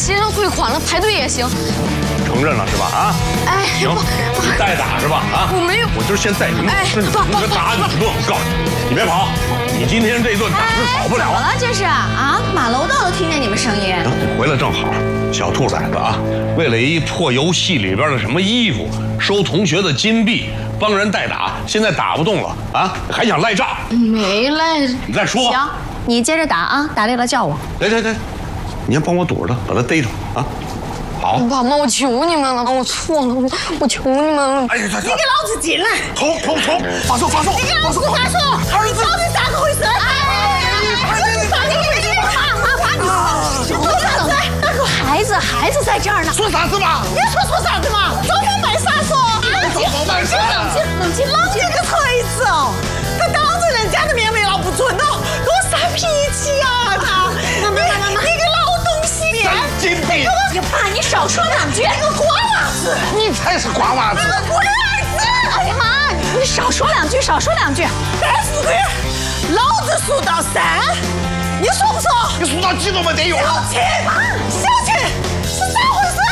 协商退款了，排队也行。 承认了是吧？啊， 哎， 行，你代打是吧？啊， 我没有， 我就是先带你弄死你，你个打你一顿，我告诉你，你别跑，你今天这顿打是少不了。 怎么了这是啊？马楼道都听见你们声音。 你回来正好，小兔崽子啊，为了一破游戏里边的什么衣服，收同学的金币，帮人代打，现在打不动了啊，还想赖账？ 没赖。 你再说。 行，你接着打啊，打累了叫我。 来，你先帮我堵着他，把他逮着啊。好， 爸妈，我求你们了，我错了，我求你们了。 哎呀， 你给老子进来！ 冲！发射！ 你给老子发射！儿子，到底咋个回事？ 孩子在这儿呢。 说啥子嘛？你说啥子嘛？招风卖啥说？冷静！这个锤子哦，他当着人家的面没老不准哦，给我撒脾气啊他！你个老东西！ 金币！ 爸，你少说两句。 你个瓜娃子！ 你才是瓜娃子！ 你个龟儿子！ 哎呀妈，你少说两句。 3四个月，老子数到3，你说不说？ 你数到几都没得用。 小琴，是咋回事？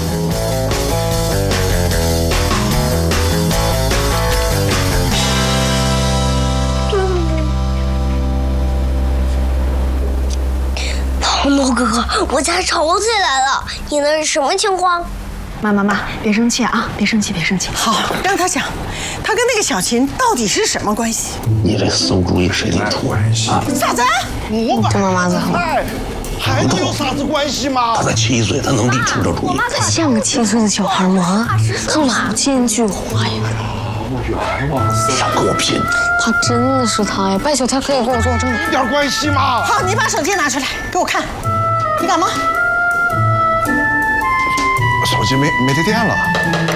唐豆哥哥，我家吵起来了，你那是什么情况？ 妈，别生气啊，别生气。 好，让他讲，他跟那个小琴到底是什么关系？ 你这馊主意谁能出啊？ 啥子？ 我妈妈子好， 还能有啥子关系吗？ 他才7岁，他能给你出这主意？ 他像个7岁的小孩吗？他老见句话呀。 想跟我拼？ 他真的是他呀，拜托他可以给我作证。 一点关系吗？ 好，你把手机拿出来给我看，你干嘛？ 手机没得电了。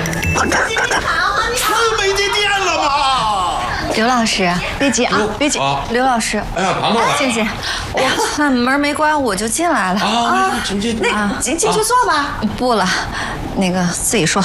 是没得电了吗？ 刘老师，别急啊，别急。刘老师， 哎呀，糖豆来， 进，我看门没关，我就进来了。 啊，进去进去坐吧。 不了，那个自己说。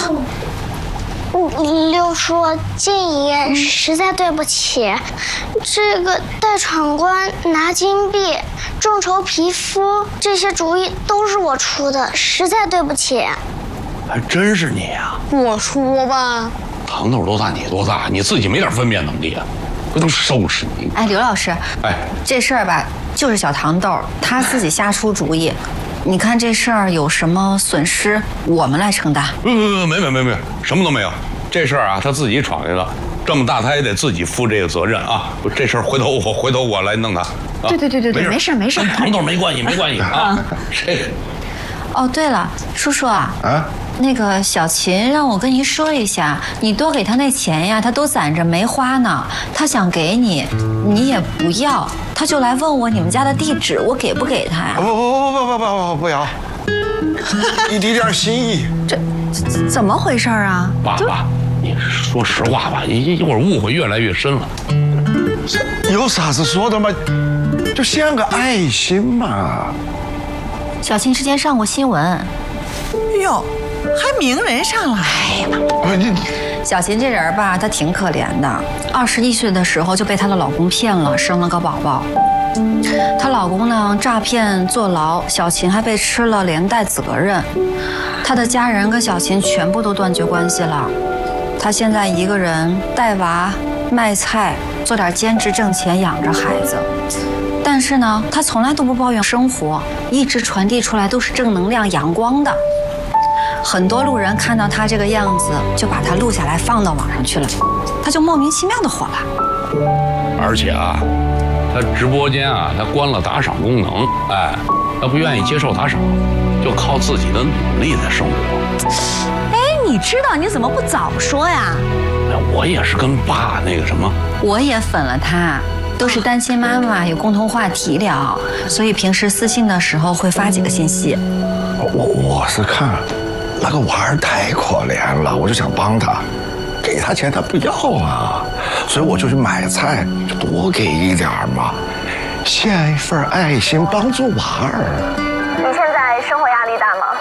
六叔，静爷实在对不起，这个带闯关拿金币、众筹皮肤这些主意都是我出的，实在对不起。 还真是你呀！ 我说吧， 糖豆多大你多大，你自己没点分辨能力啊？回头收拾你！ 哎，刘老师， 哎， 这事儿吧，就是小糖豆他自己瞎出主意。你看这事儿有什么损失，我们来承担。 没，什么都没有。这事儿啊，他自己闯进了，这么大他也得自己负这个责任啊。这事儿回头我来弄他。 对，没事。 跟糖豆没关系啊。这个。 哦，对了，叔叔啊，那个小琴让我跟您说一下，你多给他那钱呀，他都攒着没花呢。他想给你，你也不要，他就来问我你们家的地址，我给不给他呀？ 不要，一滴点心意。 这怎么回事啊？ 爸，你说实话吧，一会儿误会越来越深了。 有啥子说的嘛？就献个爱心嘛。 小琴之前上过新闻。 哟，还名人上了。 哎呀，小琴这人吧，她挺可怜的。21岁的时候就被她的老公骗了，生了个宝宝。她老公呢诈骗坐牢，小琴还被吃了连带责任。她的家人跟小琴全部都断绝关系了。她现在一个人带娃、卖菜，做点兼职挣钱养着孩子。但是呢，她从来都不抱怨生活，一直传递出来都是正能量、阳光的。很多路人看到她这个样子，就把她录下来放到网上去了，她就莫名其妙的火了。 而且啊，他直播间啊，他关了打赏功能，哎，他不愿意接受打赏，就靠自己的努力在生活。 哎，你知道你怎么不早说呀？ 我也是跟爸那个什么， 我也粉了他。都是单亲妈妈，有共同话题聊，所以平时私信的时候会发几个信息。 我是看那个娃儿太可怜了，我就想帮他，给他钱他不要啊，所以我就去买菜，就多给一点嘛，献一份爱心，帮助娃儿。 你现在生活压力大吗？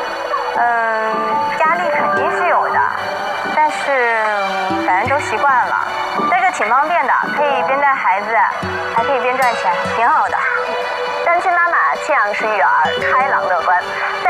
压力肯定是有的，但是反正都习惯了。但是挺方便的，可以边带孩子，还可以边赚钱，挺好的。单亲妈妈弃养式育儿，开朗乐观。